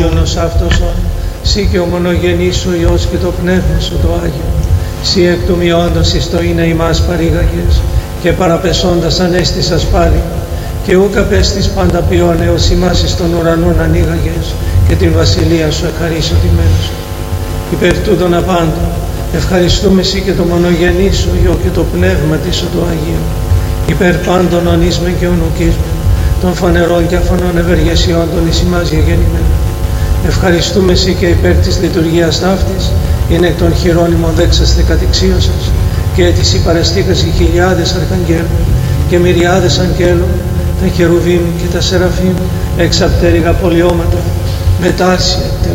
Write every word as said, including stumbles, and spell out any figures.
Άγιον ως αυτοσόν, σύ και ο μονογενής σου Υιός και το Πνεύμα σου το Άγιο, σύ εκ του μειώντος εις το είναι ημάς παρήγαγες, και παραπεσώντας ανέστησας πάλι, και ούκ απέστης πάντα ποιόν έως ημάς εις των ουρανών ανοίγαγες, και την βασιλεία σου εχαρίσωτημένος. Υπέρ τούτων απάντων, ευχαριστούμε σύ και το μονογενή σου Υιό και το Πνεύμα της σου το Αγίο, υπέρ πάντων ονείσμεν και ονουκίσμεν, των φανερών και αφανών ευεργεσιών των εις ημάς γεγεννημένων. Ευχαριστούμε σύ και υπέρ της λειτουργίας ταύτης, είναι εκ των χειρών ημών δέξαστε κατηξίωσας, και έτηση παρεστήκας οι χιλιάδες αρχαγγέλων και μυριάδες αγγέλων, τα χερουβίμ και τα σεραφείμ, εξαπτέρυγα πολιώματα, μετάρσια,